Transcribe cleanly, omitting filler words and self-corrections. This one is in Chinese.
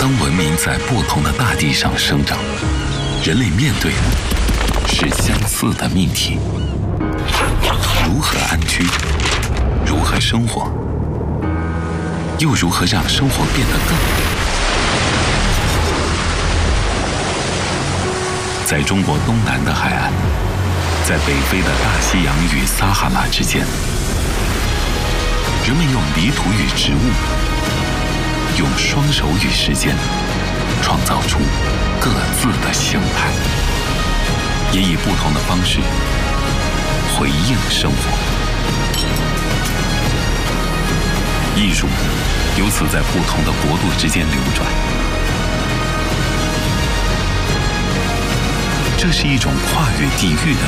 当文明在不同的大地上生长，人类面对的是相似的命题：如何安居，如何生活，又如何让生活变得更美？在中国东南的海岸，在北非的大西洋与撒哈拉之间，人们用泥土与植物，用双手与时间，创造出各自的形态，也以不同的方式回应生活。艺术由此在不同的国度之间流转。这是一种跨越地域的